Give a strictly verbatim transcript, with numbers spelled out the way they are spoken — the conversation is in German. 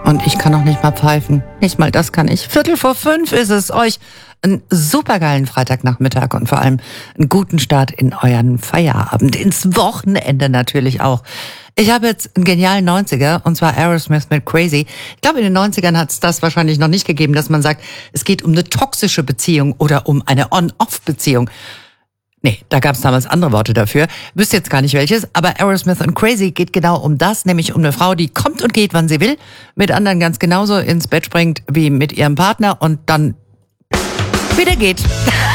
Und ich kann noch nicht mal pfeifen. Nicht mal das kann ich. Viertel vor fünf ist es. Euch einen supergeilen Freitagnachmittag und vor allem einen guten Start in euren Feierabend. Ins Wochenende natürlich auch. Ich habe jetzt einen genialen neunziger, und zwar Aerosmith mit Crazy. Ich glaube, in den neunzigern hat es das wahrscheinlich noch nicht gegeben, dass man sagt, es geht um eine toxische Beziehung oder um eine On-Off-Beziehung. Nee, da gab es damals andere Worte dafür. Wüsste jetzt gar nicht welches, aber Aerosmith und Crazy geht genau um das, nämlich um eine Frau, die kommt und geht, wann sie will, mit anderen ganz genauso ins Bett springt wie mit ihrem Partner und dann wieder geht.